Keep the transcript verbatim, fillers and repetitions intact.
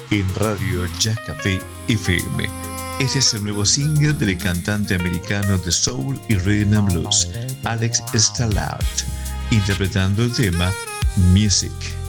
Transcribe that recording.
en Radio Jazz Café F M. Este es el nuevo single del cantante americano de soul y rhythm and blues, Alex Stallard, interpretando el tema Music.